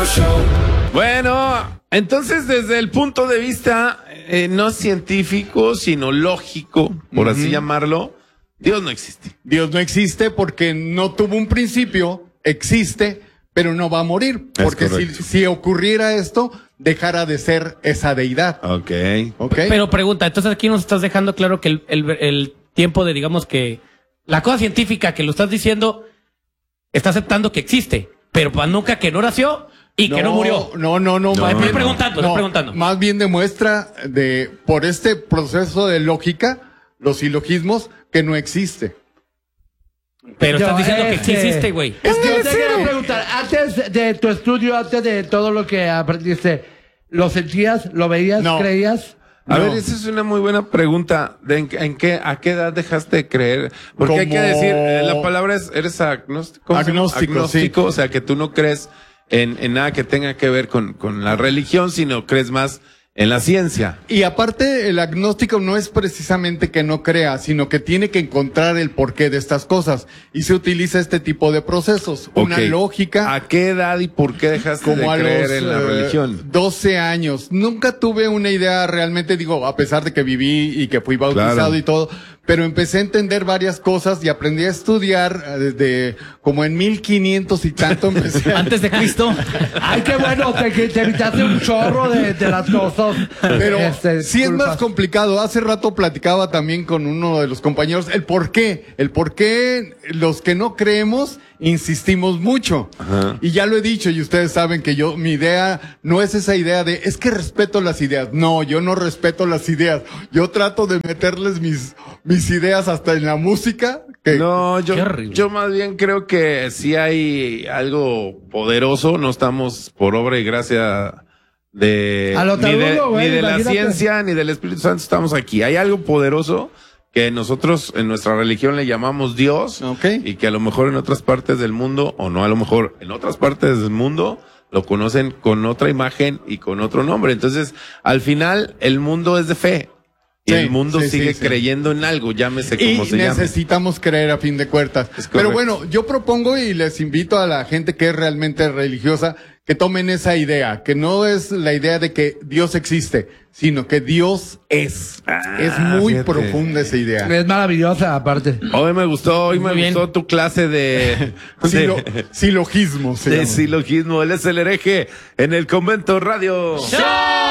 Bueno, entonces desde el punto de vista no científico, sino lógico, por así llamarlo, Dios no existe. Dios no existe porque no tuvo un principio, existe, pero no va a morir. Porque si ocurriera esto, dejara de ser esa deidad. Ok. Pero pregunta, entonces aquí nos estás dejando claro que el tiempo de, digamos que, la cosa científica que lo estás diciendo, está aceptando que existe, pero nunca que no nació y que no murió. No. Estoy preguntando. Más bien demuestra por este proceso de lógica, los silogismos, que no existe. Pero estás diciendo que sí existe, güey. Es que yo te quiero preguntar, antes de tu estudio, antes de todo lo que aprendiste, ¿lo sentías, lo veías, creías? A ver, esa es una muy buena pregunta. ¿A qué edad dejaste de creer? Porque hay que decir, la palabra eres agnóstico. Agnóstico, sí. O sea, que tú no crees en nada que tenga que ver con la religión, sino crees más en la ciencia. Y aparte, el agnóstico no es precisamente que no crea, sino que tiene que encontrar el porqué de estas cosas. Y se utiliza este tipo de procesos. Una lógica. ¿A qué edad y por qué dejaste de creer en la religión? 12 años. Nunca tuve una idea realmente, a pesar de que viví y que fui bautizado y todo, pero empecé a entender varias cosas y aprendí a estudiar desde como en 1500 y tanto empecé. Antes de Cristo. Ay, qué bueno, te evitaste un chorro de las cosas. Pero sí es más complicado. Hace rato platicaba también con uno de los compañeros el por qué los que no creemos insistimos mucho. Ajá. Y ya lo he dicho y ustedes saben que mi idea no es esa idea es que respeto las ideas. No, yo no respeto las ideas. Yo trato de meterles mis ideas hasta en la música. No, yo más bien creo que sí hay algo poderoso. No estamos por obra y gracia ni de la ciencia ni del Espíritu Santo, estamos aquí. Hay algo poderoso que nosotros en nuestra religión le llamamos Dios, y que a lo mejor en otras partes del mundo, o no a lo mejor en otras partes del mundo, lo conocen con otra imagen y con otro nombre. Entonces, al final, el mundo es de fe. Y el mundo sigue creyendo en algo, llámese como se llame. Y necesitamos creer a fin de cuentas. Pero bueno, yo propongo y les invito a la gente que es realmente religiosa que tomen esa idea, que no es la idea de que Dios existe, sino que Dios es. Es muy profunda esa idea. Es maravillosa, aparte. Hoy me gustó tu clase de silogismo. De silogismo. Él es el hereje en el Convento Radio.